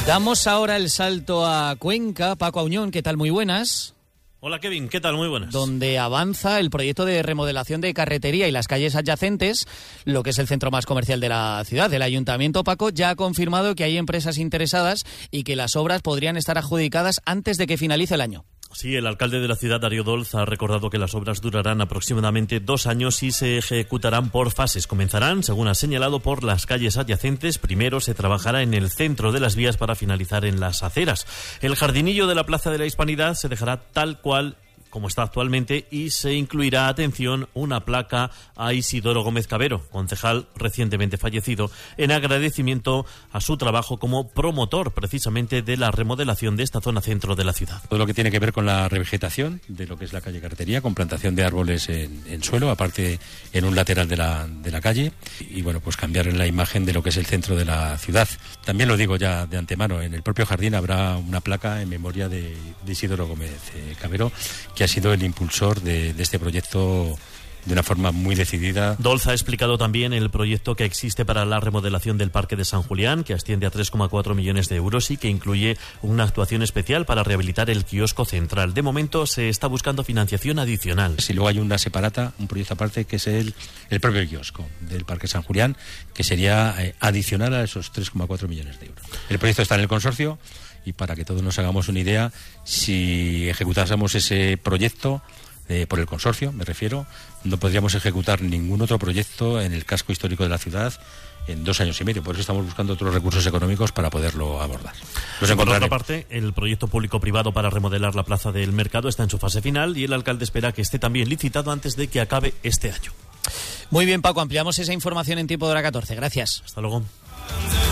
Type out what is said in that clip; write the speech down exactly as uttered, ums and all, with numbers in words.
Damos ahora el salto a Cuenca. Paco Auñón, ¿qué tal? Muy buenas. Hola Kevin, ¿qué tal? Muy buenas. Donde avanza el proyecto de remodelación de carretería y las calles adyacentes, lo que es el centro más comercial de la ciudad. El Ayuntamiento, Paco, ya ha confirmado que hay empresas interesadas y que las obras podrían estar adjudicadas antes de que finalice el año. Sí, el alcalde de la ciudad, Darío Dolz, ha recordado que las obras durarán aproximadamente dos años y se ejecutarán por fases. Comenzarán, según ha señalado, por las calles adyacentes. Primero se trabajará en el centro de las vías para finalizar en las aceras. El jardinillo de la Plaza de la Hispanidad se dejará tal cual como está actualmente, y se incluirá, atención, una placa a Isidoro Gómez Cabero, concejal recientemente fallecido, en agradecimiento a su trabajo como promotor precisamente de la remodelación de esta zona centro de la ciudad. Todo lo que tiene que ver con la revegetación de lo que es la calle Carretería, con plantación de árboles en, en suelo, aparte en un lateral de la, de la calle, y bueno, pues cambiar la imagen de lo que es el centro de la ciudad. También lo digo ya de antemano, en el propio jardín habrá una placa en memoria de, de Isidoro Gómez eh, Cabero, que ha sido el impulsor de, de este proyecto de una forma muy decidida. Dolz ha explicado también el proyecto que existe para la remodelación del Parque de San Julián, que asciende a tres coma cuatro millones de euros y que incluye una actuación especial para rehabilitar el kiosco central. De momento se está buscando financiación adicional. Si luego hay una separata, un proyecto aparte, que es el, el propio kiosco del Parque San Julián, que sería eh, adicional a esos tres coma cuatro millones de euros. El proyecto está en el consorcio. Y para que todos nos hagamos una idea, si ejecutásemos ese proyecto eh, por el consorcio, me refiero, no podríamos ejecutar ningún otro proyecto en el casco histórico de la ciudad en dos años y medio. Por eso estamos buscando otros recursos económicos para poderlo abordar. Nos por otra parte, el proyecto público-privado para remodelar la Plaza del Mercado está en su fase final y el alcalde espera que esté también licitado antes de que acabe este año. Muy bien, Paco, ampliamos esa información en tiempo de hora catorce. Gracias. Hasta luego.